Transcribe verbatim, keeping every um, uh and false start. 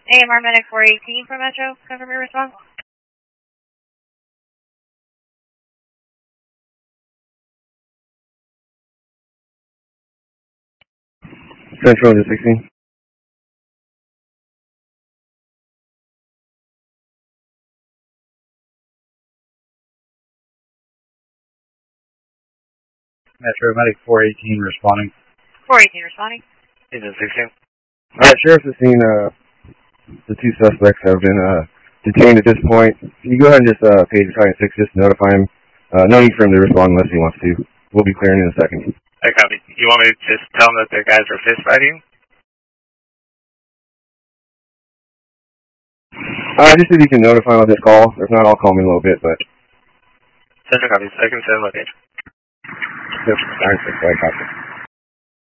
A M R Medic four eighteen for Metro. Confirm your response. Central to sixteen. Metro Medic four eighteen responding. four eighteen responding. Agent sixteen. Alright, Sheriff has seen uh, the two suspects have been uh, detained at this point. Can you go ahead and just uh, page Battalion six just to notify him? Uh, no need for him to respond unless he wants to. We'll be clearing in a second. I copy. You want me to just tell them that the guys are fist fighting? Uh, just if you can notify him of this call. If not, I'll call him in a little bit, but... Central copies. I can send location. Yep, Battalion six, I copy.